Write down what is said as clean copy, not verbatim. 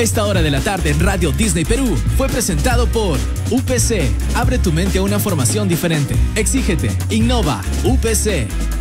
Esta hora de la tarde en Radio Disney Perú fue presentado por UPC. Abre tu mente a una formación diferente. Exígete. Innova. UPC.